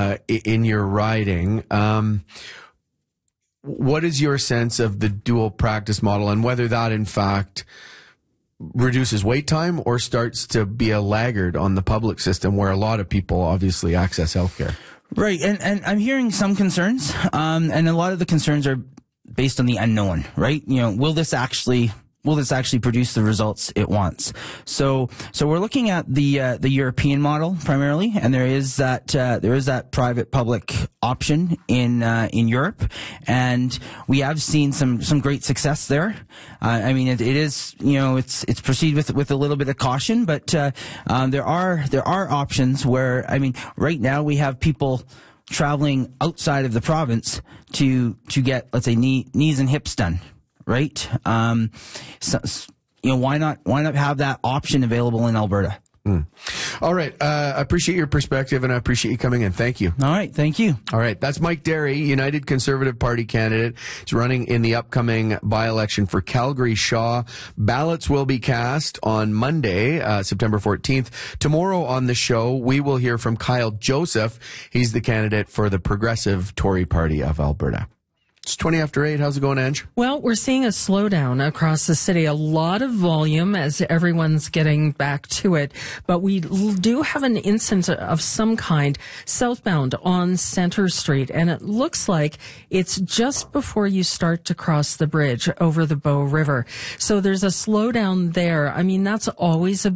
in your riding. What is your sense of the dual practice model and whether that, in fact, reduces wait time or starts to be a laggard on the public system where a lot of people obviously access healthcare? Right. And I'm hearing some concerns, and a lot of the concerns are based on the unknown, right? Will this actually produce the results it wants? So we're looking at the European model primarily, and there is that private public option in Europe, and we have seen some great success there. I mean, it is, it's proceeded with a little bit of caution, but there are options where, I mean, right now we have people traveling outside of the province to get, let's say, knees and hips done. Right? Why not have that option available in Alberta? All right. I appreciate your perspective and I appreciate you coming in. Thank you. All right. Thank you. All right. That's Mike Derry, United Conservative Party candidate. He's running in the upcoming by-election for Calgary Shaw. Ballots will be cast on Monday, September 14th. Tomorrow on the show, we will hear from Kyle Joseph. He's the candidate for the Progressive Tory Party of Alberta. It's 20 after 8. How's it going, Ange? Well, we're seeing a slowdown across the city. A lot of volume as everyone's getting back to it. But we do have an incident of some kind southbound on Center Street. And it looks like it's just before you start to cross the bridge over the Bow River. So there's a slowdown there. I mean, that's always a